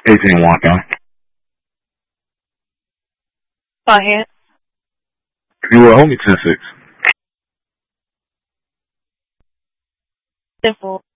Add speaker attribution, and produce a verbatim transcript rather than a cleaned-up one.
Speaker 1: eighteen walk-on.
Speaker 2: Go ahead.
Speaker 1: You will hold me ten six.
Speaker 2: Simple.